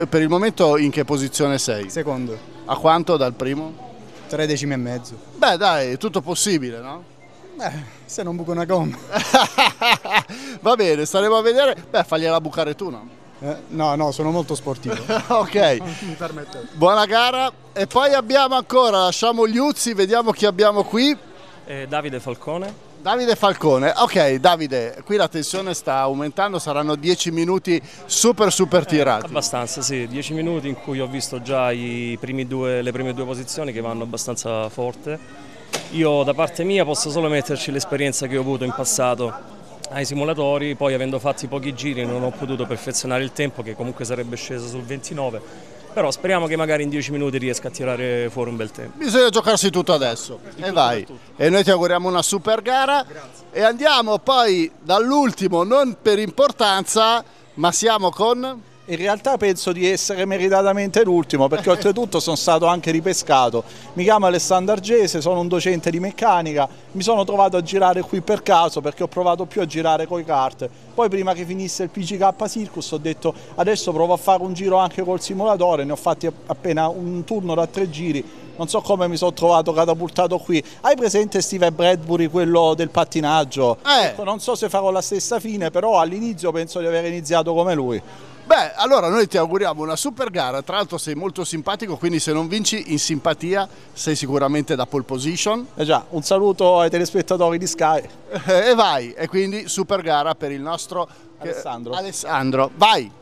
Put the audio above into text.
Per il momento in che posizione sei? Secondo, A quanto dal primo? 3 decimi e mezzo. Beh dai, è tutto possibile, no? Se non buco una gomma. Va bene, staremo a vedere. Beh, fagliela bucare tu, no? No, sono molto sportivo. Ok, Mi permette. buona gara. E poi abbiamo ancora, lasciamo gli Uzzi, vediamo chi abbiamo qui. Davide Falcone. Davide Falcone. Ok, Davide, qui la tensione sta aumentando, saranno 10 minuti super tirati. Abbastanza, sì, 10 minuti in cui ho visto già le prime due posizioni che vanno abbastanza forte. Io da parte mia posso solo metterci l'esperienza che ho avuto in passato ai simulatori, poi avendo fatti pochi giri non ho potuto perfezionare il tempo che comunque sarebbe sceso sul 29. Però speriamo che magari in 10 minuti riesca a tirare fuori un bel tempo. Bisogna giocarsi tutto adesso. E vai. E noi ti auguriamo una super gara. Grazie. E andiamo poi dall'ultimo, non per importanza, ma siamo con... In realtà penso di essere meritatamente l'ultimo perché oltretutto sono stato anche ripescato. Mi chiamo Alessandro Argese, sono un docente di meccanica, mi sono trovato a girare qui per caso perché ho provato più a girare coi kart. Poi prima che finisse il PGK Circus ho detto adesso provo a fare un giro anche col simulatore, ne ho fatti appena un turno da 3 giri. Non so come mi sono trovato catapultato qui. Hai presente Steve Bradbury, quello del pattinaggio? Ecco, non so se farò la stessa fine, però all'inizio penso di aver iniziato come lui. Beh, allora noi ti auguriamo una super gara, tra l'altro sei molto simpatico, quindi se non vinci in simpatia sei sicuramente da pole position. Già, un saluto ai telespettatori di Sky. E vai, e quindi super gara per il nostro Alessandro. Alessandro, vai!